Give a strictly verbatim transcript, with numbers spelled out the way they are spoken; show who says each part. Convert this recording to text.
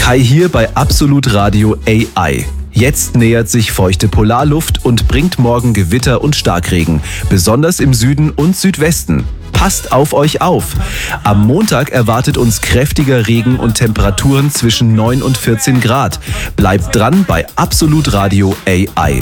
Speaker 1: Kai hier bei Absolut Radio A I. Jetzt nähert sich feuchte Polarluft und bringt morgen Gewitter und Starkregen, besonders im Süden und Südwesten. Passt auf euch auf! Am Montag erwartet uns kräftiger Regen und Temperaturen zwischen neun und vierzehn Grad. Bleibt dran bei Absolut Radio A I.